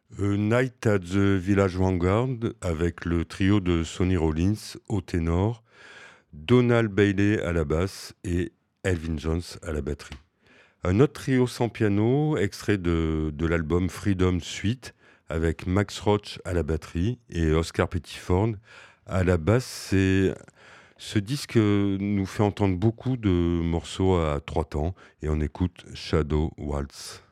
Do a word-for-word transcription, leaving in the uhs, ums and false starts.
A Night at the Village Vanguard avec le trio de Sonny Rollins au ténor, Donald Bailey à la basse et Elvin Jones à la batterie. Un autre trio sans piano, extrait de, de l'album Freedom Suite, avec Max Roach à la batterie et Oscar Pettiford à la basse. C'est, ce disque nous fait entendre beaucoup de morceaux à trois temps et on écoute Shadow Waltz.